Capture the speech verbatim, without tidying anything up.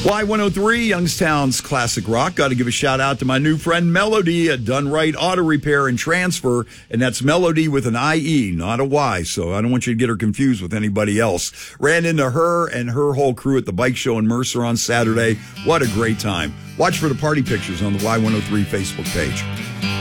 Y one oh three, Youngstown's classic rock. Got to give a shout out to my new friend Melody at Done Right Auto Repair and Transfer. And that's Melody with an I E, not a Y. So I don't want you to get her confused with anybody else. Ran into her and her whole crew at the bike show in Mercer on Saturday. What a great time. Watch for the party pictures on the Y one oh three Facebook page.